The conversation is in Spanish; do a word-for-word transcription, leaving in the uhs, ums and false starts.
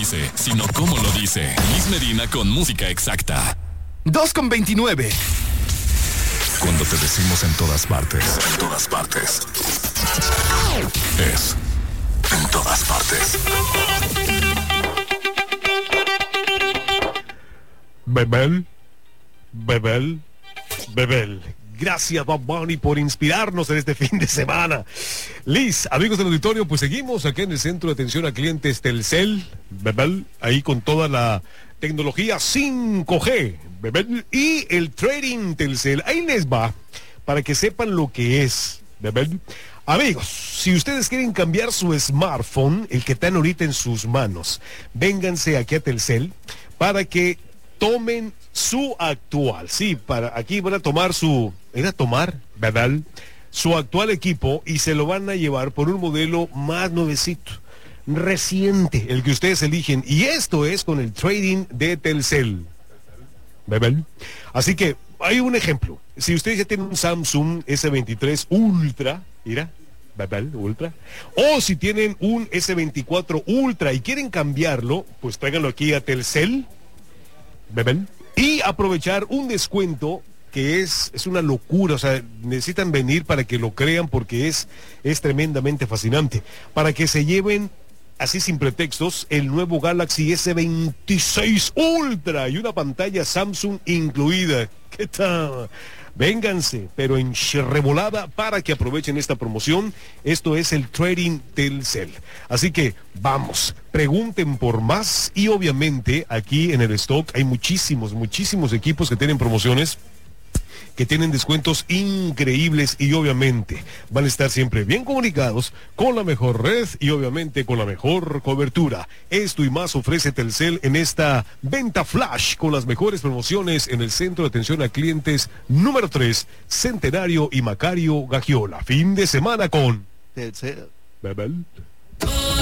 dice, sino cómo lo dice. Liz Medina con música exacta. dos con veintinueve. Cuando te decimos en todas partes, en todas partes, es en todas partes. Bebel, Bebel, Bebel. Gracias, Bob Bunny, por inspirarnos en este fin de semana. Liz, amigos del auditorio, pues seguimos aquí en el Centro de Atención a Clientes Telcel, Bebel, ahí con toda la tecnología cinco G, Bebel, y el trading Telcel. Ahí les va, para que sepan lo que es, Bebel. Amigos, si ustedes quieren cambiar su smartphone, el que están ahorita en sus manos, vénganse aquí a Telcel para que tomen su actual, sí, para aquí van a tomar su, era tomar, ¿verdad? Su actual equipo y se lo van a llevar por un modelo más nuevecito, reciente, el que ustedes eligen, y esto es con el trading de Telcel, ¿verdad? Así que hay un ejemplo, si ustedes ya tienen un Samsung ese veintitrés Ultra, mira, ¿verdad? Ultra, o si tienen un ese veinticuatro Ultra y quieren cambiarlo, pues tráiganlo aquí a Telcel, ¿verdad? Y aprovechar un descuento que es, es una locura, o sea, necesitan venir para que lo crean porque es, es tremendamente fascinante. Para que se lleven, así sin pretextos, el nuevo Galaxy ese veintiséis Ultra y una pantalla Samsung incluida. ¿Qué tal? Vénganse, pero en revolada para que aprovechen esta promoción. Esto es el Trading Telcel. Así que vamos, pregunten por más y obviamente aquí en el stock hay muchísimos, muchísimos equipos que tienen promociones, que tienen descuentos increíbles y obviamente van a estar siempre bien comunicados con la mejor red y obviamente con la mejor cobertura. Esto y más ofrece Telcel en esta venta flash con las mejores promociones en el Centro de Atención a Clientes número tres, Centenario y Macario Gagiola. Fin de semana con Telcel. Bebel.